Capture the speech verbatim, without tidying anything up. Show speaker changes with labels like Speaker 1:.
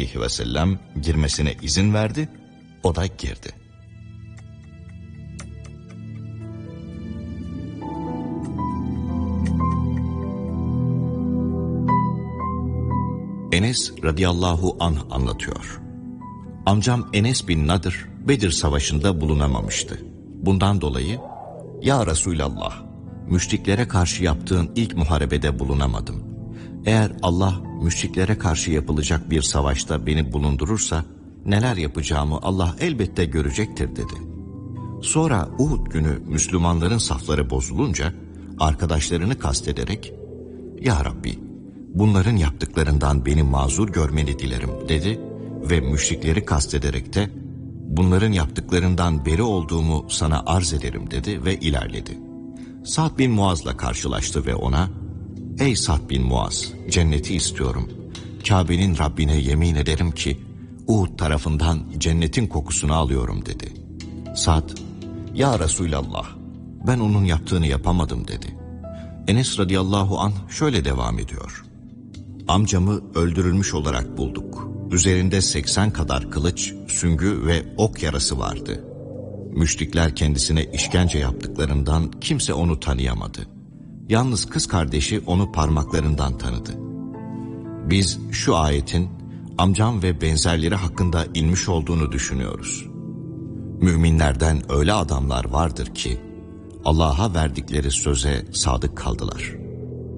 Speaker 1: aleyhi ve sellem girmesine izin verdi, o da girdi. Enes radıyallahu anh anlatıyor. Amcam Enes bin Nadir Bedir Savaşı'nda bulunamamıştı. Bundan dolayı, "Ya Resulallah, müşriklere karşı yaptığın ilk muharebede bulunamadım. Eğer Allah müşriklere karşı yapılacak bir savaşta beni bulundurursa, neler yapacağımı Allah elbette görecektir," dedi. Sonra Uhud günü Müslümanların safları bozulunca, arkadaşlarını kastederek, "Ya Rabbi, bunların yaptıklarından beni mazur görmeni dilerim," dedi ve müşrikleri kastederek de, "Bunların yaptıklarından beri olduğumu sana arz ederim," dedi ve ilerledi. Sa'd bin Muaz'la karşılaştı ve ona, "Ey Sa'd bin Muaz, cenneti istiyorum. Kabe'nin Rabbine yemin ederim ki, Uhud tarafından cennetin kokusunu alıyorum," dedi. Sa'd, "Ya Resulallah, ben onun yaptığını yapamadım," dedi. Enes radıyallahu anh şöyle devam ediyor. "Amcamı öldürülmüş olarak bulduk. Üzerinde seksen kadar kılıç, süngü ve ok yarası vardı. Müşrikler kendisine işkence yaptıklarından kimse onu tanıyamadı. Yalnız kız kardeşi onu parmaklarından tanıdı. Biz şu ayetin amcam ve benzerleri hakkında inmiş olduğunu düşünüyoruz. Müminlerden öyle adamlar vardır ki Allah'a verdikleri söze sadık kaldılar.